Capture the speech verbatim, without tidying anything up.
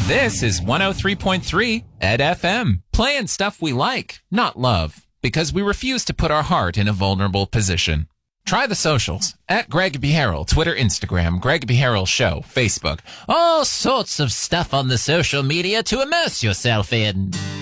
This is one oh three point three Ed F M, playing stuff we like, not love, because we refuse to put our heart in a vulnerable position. Try the socials, at Greg B. Harrell, Twitter, Instagram, Greg B. Harrell Show, Facebook. All sorts of stuff on the social media to immerse yourself in.